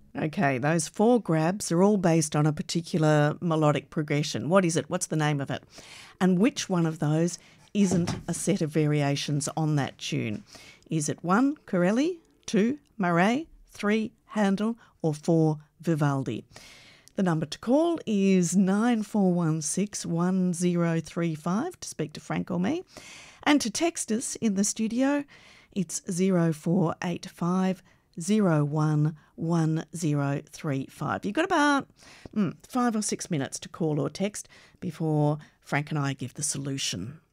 Okay, those 4 grabs are all based on a particular melodic progression. What is it? What's the name of it? And which one of those isn't a set of variations on that tune? Is it 1, Corelli, 2, Murray, 3, Handel, or 4, Vivaldi? The number to call is 9416 1035 to speak to Frank or me. And to text us in the studio, it's 0485 011035. You've got about 5 or 6 minutes to call or text before Frank and I give the solution.